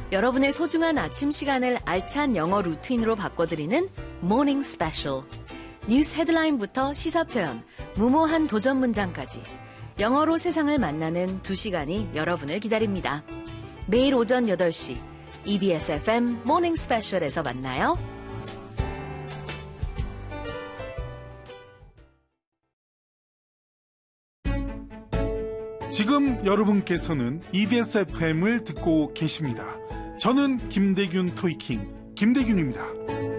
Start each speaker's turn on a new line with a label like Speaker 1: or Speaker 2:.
Speaker 1: 여러분의 소중한 아침 시간을 알찬 영어 루틴으로 바꿔드리는 모닝 스페셜. 뉴스 헤드라인부터 시사 표현, 무모한 도전 문장까지 영어로 세상을 만나는 2시간이 여러분을 기다립니다. 매일 오전 8시 EBS FM 모닝 스페셜에서 만나요.
Speaker 2: 지금 여러분께서는 EBS FM을 듣고 계십니다. 저는 김대균 토이킹 김대균입니다.